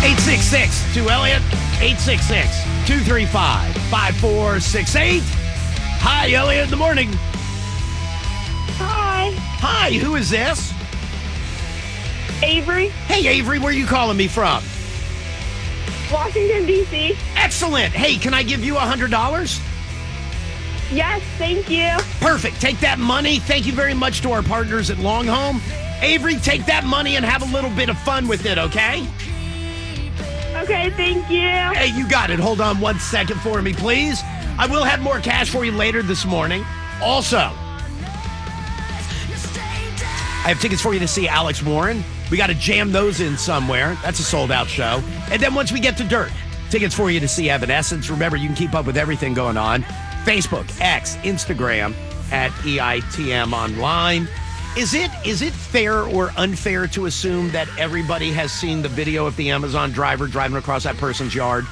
866-2-Elliot, 866-235-5468. Hi, Elliot, in the morning. Hi. Hi, who is this? Avery, Hey, Avery, where are you calling me from? Washington, D.C. Excellent. Hey, can I give you $100? Yes, thank you. Perfect. Take that money. Thank you very much to our partners at Long Home. Avery, take that money and have a little bit of fun with it, okay? Okay, thank you. Hey, you got it. Hold on 1 second for me, please. I will have more cash for you later this morning. Also, I have tickets for you to see Alex Warren. We got to jam those in somewhere. That's a sold-out show. And then once we get to Dirt, tickets for you to see Evanescence. Remember, you can keep up with everything going on. Facebook, X, Instagram, at EITM Online. Is it fair or unfair to assume that everybody has seen the video of the Amazon driver driving across that person's yard?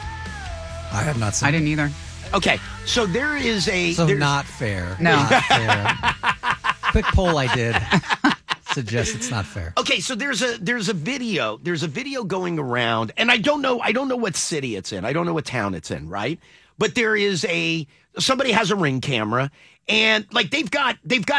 I have not seen I didn't either. Okay, so there is a... So not fair. No. Not fair. Quick poll I did suggests it's not fair. Okay, so there's a video going around, and I don't know what city it's in. I don't know what town it's in, right? But there is somebody has a Ring camera, and like they've got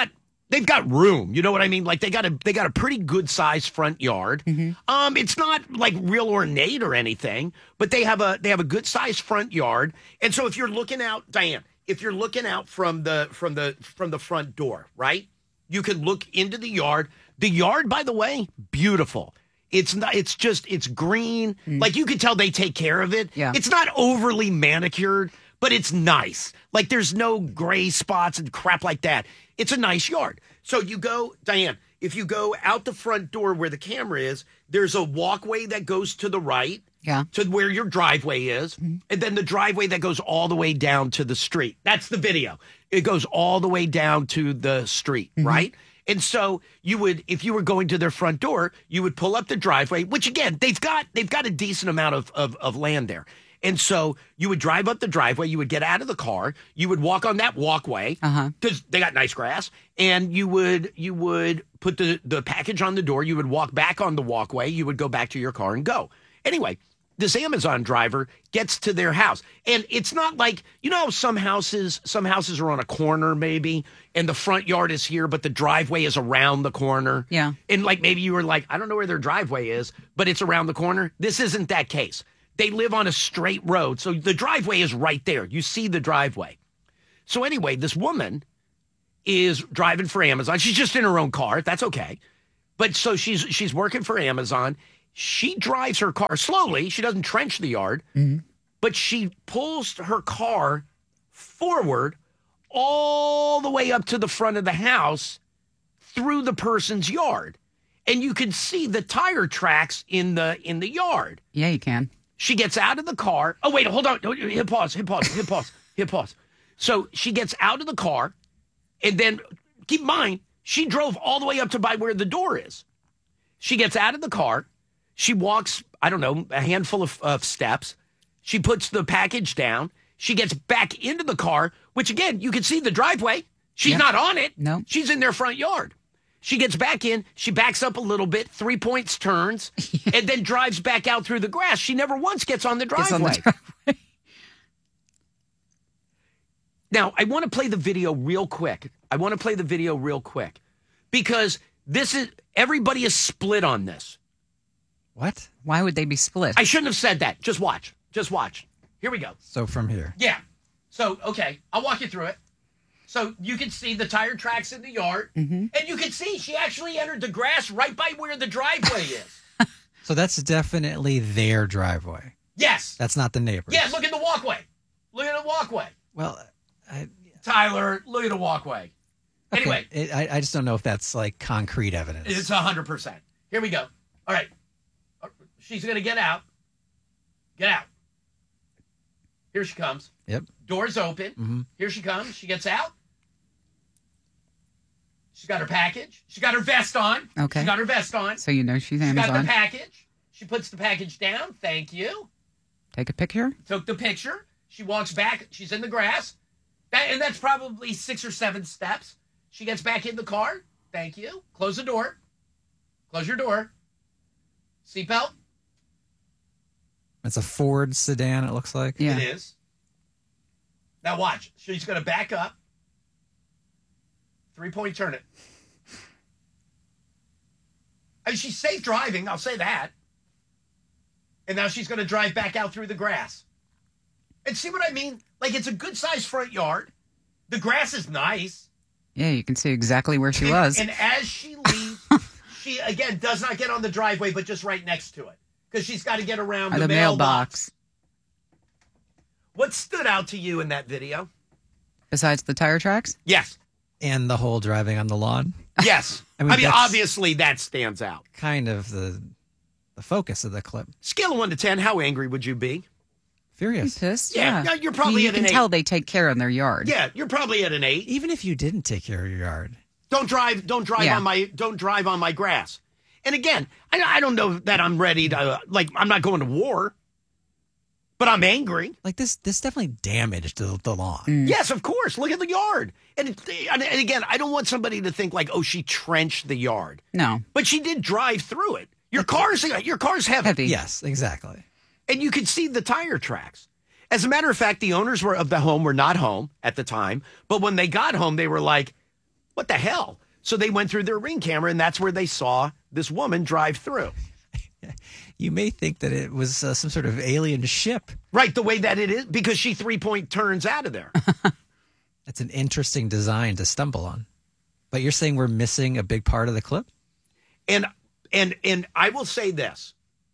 room. You know what I mean? Like they got a pretty good sized front yard. Mm-hmm. It's not like real ornate or anything, but they have a good sized front yard. And so if you're looking out, Diane, from the front door, right? You can look into the yard. The yard, by the way, beautiful. It's green. Like you could tell they take care of it. Yeah. It's not overly manicured, but it's nice. Like there's no gray spots and crap like that. It's a nice yard. So you go, Diane, if you go out the front door where the camera is, there's a walkway that goes to the right. Yeah. To where your driveway is. Mm-hmm. And then the driveway that goes all the way down to the street. That's the video. It goes all the way down to the street, mm-hmm. right? And so you would, if you were going to their front door, you would pull up the driveway, which again, they've got a decent amount of land there. And so you would drive up the driveway, you would get out of the car, you would walk on that walkway, because they got nice grass, and you would put the package on the door, you would walk back on the walkway, you would go back to your car and go. Anyway, this Amazon driver gets to their house, and it's not like, you know, some houses are on a corner maybe, and the front yard is here, but the driveway is around the corner. Yeah. And like maybe you were like, I don't know where their driveway is, but it's around the corner. This isn't that case. They live on a straight road, so the driveway is right there. You see the driveway. So anyway, this woman is driving for Amazon. She's just in her own car. That's okay. But so she's working for Amazon. She drives her car slowly. She doesn't trench the yard, but she pulls her car forward all the way up to the front of the house through the person's yard. And you can see the tire tracks in the yard. Yeah, you can. She gets out of the car. Oh, wait, hold on. Hit pause. So she gets out of the car, and then, keep in mind, she drove all the way up to by where the door is. She gets out of the car. She walks, I don't know, a handful of steps. She puts the package down. She gets back into the car, which, again, you can see the driveway. She's not on it. No. She's in their front yard. She gets back in. She backs up a little bit, 3 points turns, and then drives back out through the grass. She never once gets on the driveway. Now, I want to play the video real quick. Because everybody is split on this. What? Why would they be split? I shouldn't have said that. Just watch. Here we go. So from here. Yeah. So, okay, I'll walk you through it. So you can see the tire tracks in the yard, and you can see she actually entered the grass right by where the driveway is. So that's definitely their driveway. Yes. That's not the neighbor's. Yeah, look at the walkway. Well, Tyler, look at the walkway. okay. Anyway. I just don't know if that's like concrete evidence. It's 100%. Here we go. All right. She's going to get out. Get out. Here she comes. Yep. Door's open. Mm-hmm. Here she comes. She gets out. She's got her package. She got her vest on. Okay. She got her vest on. So you know she's She Amazon. got the package. She puts the package down. Thank you. Take a picture. Took the picture. She walks back. She's in the grass. And that's probably 6 or 7 steps. She gets back in the car. Thank you. Close the door. Close your door. Seatbelt. It's a Ford sedan, it looks like. Yeah. It is. Now watch. She's going to back up. 3-point turn it. I mean, she's safe driving. I'll say that. And now she's going to drive back out through the grass. And see what I mean? Like, it's a good-sized front yard. The grass is nice. Yeah, you can see exactly where she was. And as she leaves, she, again, does not get on the driveway, but just right next to it. Because she's got to get around the mailbox. What stood out to you in that video? Besides the tire tracks? Yes. And the whole driving on the lawn. Yes. I I mean, mean, that's- obviously, that stands out. Kind of the focus of the clip. Scale of 1 to 10, how angry would you be? Furious. Pissed? Yeah, Yeah. you're probably you at can an tell 8. they take care of their yard. Yeah, you're probably at an 8. Even if you didn't take care of your yard. Don't drive Yeah. don't drive on my grass. And again, I don't know that I'm ready to, like, I'm not going to war, but I'm angry. Like this definitely damaged the lawn. Yes, of course. Look at the yard. And again, I don't want somebody to think like, oh, she trenched the yard. No. But she did drive through it. Your car's heavy. Heavy. Yes, exactly. And you could see the tire tracks. As a matter of fact, the owners of the home were not home at the time. But when they got home, they were like, what the hell? So they went through their Ring camera, and that's where they saw this woman drive through. You may think that it was some sort of alien ship. Right, the way that it is, because she 3-point turns out of there. That's an interesting design to stumble on. But you're saying we're missing a big part of the clip? And I will say this.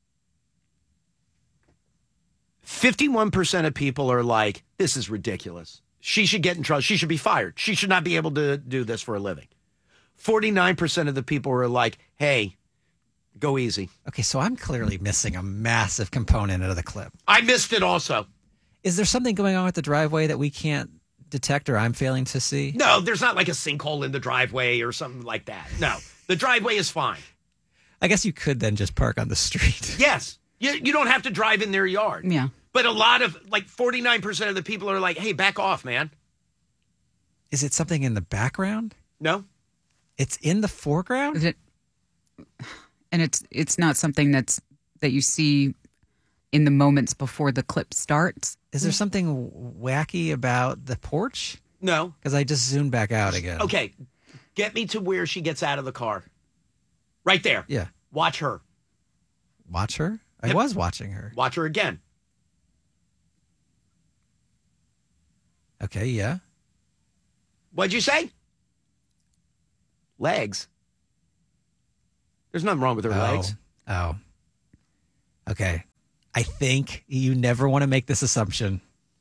51% of people are like, this is ridiculous. She should get in trouble. She should be fired. She should not be able to do this for a living. 49% of the people are like, hey, go easy. Okay, so I'm clearly missing a massive component of the clip. I missed it also. Is there something going on with the driveway that we can't detect or I'm failing to see? No, there's not like a sinkhole in the driveway or something like that. No, the driveway is fine. I guess you could then just park on the street. Yes, you don't have to drive in their yard. Yeah. But a lot of, like 49% of the people are like, hey, back off, man. Is it something in the background? No? It's in the foreground? Is it? And it's not something that you see in the moments before the clip starts. Is there something wacky about the porch? No. Because I just zoomed back out again. Okay, get me to where she gets out of the car. Right there. Yeah. Watch her. Watch her? I Yep. was watching her. Watch her again. Okay, yeah. What'd you say? Legs. There's nothing wrong with her legs. Oh. Okay. I think you never want to make this assumption.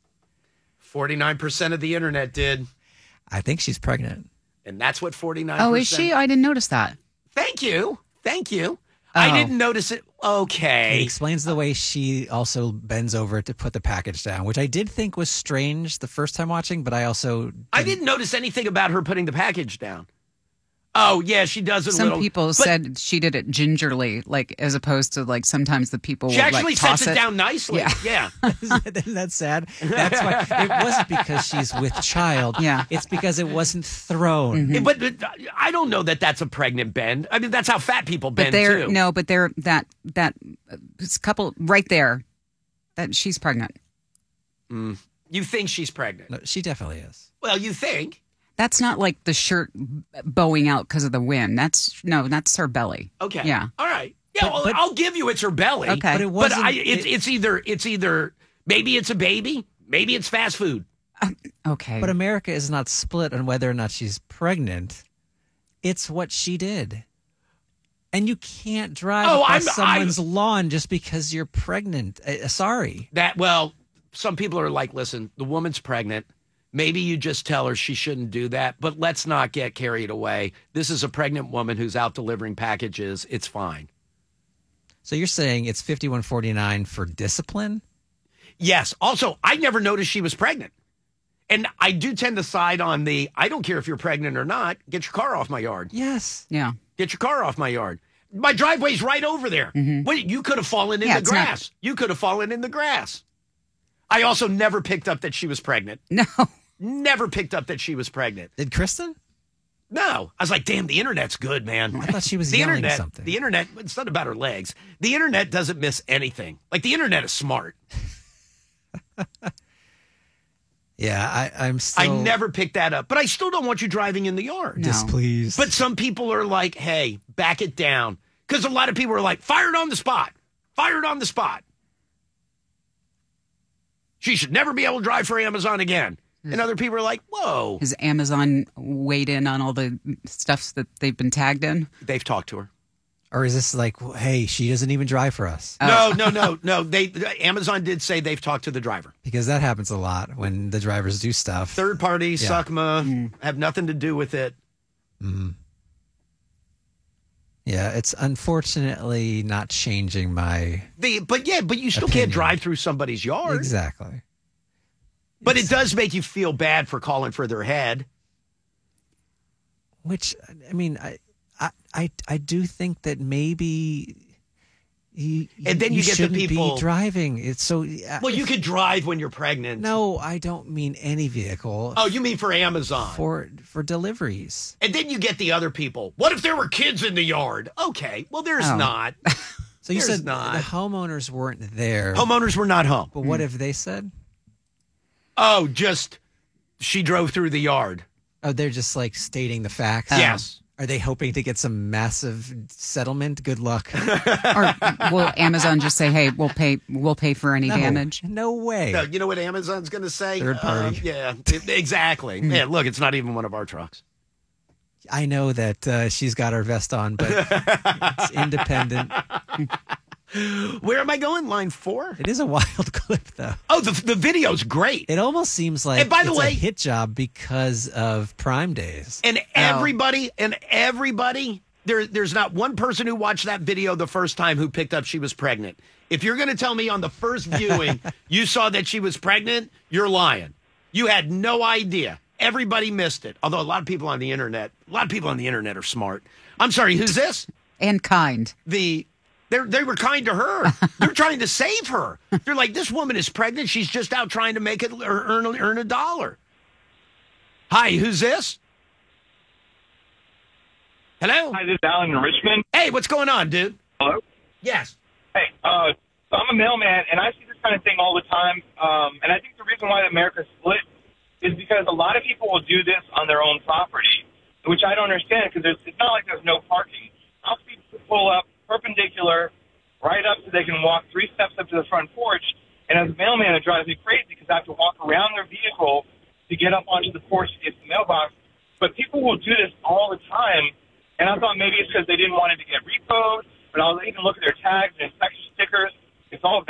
49% of the internet did. I think she's pregnant. And that's what 49%. Oh, is she? I didn't notice that. Thank you. Thank you. Oh. I didn't notice it. It Okay. explains the way she also bends over to put the package down, which I did think was strange the first time watching, but I also I didn't notice anything about her putting the package down. Oh, yeah, she does it a Some little. people but said she did it gingerly, like as opposed to like sometimes the people she will, actually like, toss sets it down nicely. Yeah. Isn't that sad? That's why it wasn't because she's with child. Yeah. It's because it wasn't thrown. But I don't know that that's a pregnant bend. I mean, that's how fat people But bend, they're too. but they're that couple right there that she's pregnant. You think she's pregnant. No, she definitely is. Well, you think. That's not like the shirt bowing out because of the wind. That's her belly. Okay. Yeah. All right. Yeah, well, but- I'll give you it's her belly. Okay. But it But wasn't. it's either maybe it's a baby, maybe it's fast food. Okay. But America is not split on whether or not she's pregnant. It's what she did. And you can't drive Oh, across I'm- someone's lawn just because you're pregnant. Sorry. Some people are like, listen, the woman's pregnant. Maybe you just tell her she shouldn't do that, but let's not get carried away. This is a pregnant woman who's out delivering packages. It's fine. So you're saying it's 5149 for discipline? Yes. Also, I never noticed she was pregnant. And I do tend to side on I don't care if you're pregnant or not. Get your car off my yard. Yes. yeah. Get your car off my yard. My driveway's right over there. Wait, you could have fallen in Yeah, the it's not- grass. You could have fallen in the grass. I also never picked up that she was pregnant. No. Never picked up that she was pregnant. Did Kristen? No. I was like, damn, the internet's good, man. I thought she was the yelling internet, something. The internet, it's not about her legs. The internet doesn't miss anything. Like, the internet is smart. Yeah, I'm still... I never picked that up. But I still don't want you driving in the yard. No. displeased. But some people are like, hey, back it down. Because a lot of people are like, fire it on the spot. Fire it on the spot. She should never be able to drive for Amazon again. And other people are like, whoa. Has Amazon weighed in on all the stuffs that they've been tagged in? They've talked to her. Or is this like, hey, she doesn't even drive for us? No. Amazon did say they've talked to the driver. Because that happens a lot when the drivers do stuff. Third party, Yeah. SUCMA, have nothing to do with it. Yeah, it's unfortunately not changing my... But you still Opinion. can't drive through somebody's yard. Exactly. But it does make you feel bad for calling for their head. Which, I mean, I do think that maybe... And then you get the shouldn't people- be driving. It's so... Well, you could drive when you're pregnant. No, I don't mean any vehicle. Oh, you mean for Amazon. For deliveries. And then you get the other people. What if there were kids in the yard? Okay, well, there's Oh. not. So you There's said not. the homeowners weren't there. Homeowners were not home. But what have they said? Oh, just she drove through the yard. Oh, they're just like stating the facts. Yes. Are they hoping to get some massive settlement? Good luck. Or will Amazon just say, "Hey, we'll pay for any damage"? No way. No, you know what Amazon's going to say? Third party. Exactly. Yeah, look, it's not even one of our trucks. I know that she's got her vest on, but it's independent. Where am I going? Line 4? It is a wild clip, though. Oh, the video's great. It almost seems like And by the it's way- a hit job because of Prime Days. And everybody, there's not one person who watched that video the first time who picked up she was pregnant. If you're going to tell me on the first viewing you saw that she was pregnant, you're lying. You had no idea. Everybody missed it. Although a lot of people on the internet are smart. I'm sorry, who's this? And kind. They were kind to her. They're trying to save her. They're like, this woman is pregnant. She's just out trying to make it earn $1. Hi, who's this? Hello? Hi, this is Alan in Richmond. Hey, what's going on, dude? Hello? Yes. Hey, so I'm a mailman, and I see this kind of thing all the time. And I think the reason why America's split is because a lot of people will do this on their own property, which I don't understand because it's not like there's no parking. I'll see people pull up perpendicular right up so they can walk 3 steps up to the front porch. And as a mailman, it drives me crazy because I have to walk around their vehicle to get up onto the porch to get the mailbox. But people will do this all the time. And I thought maybe it's because they didn't want it to get repoed. But I was even looking at their tags and inspection stickers. It's all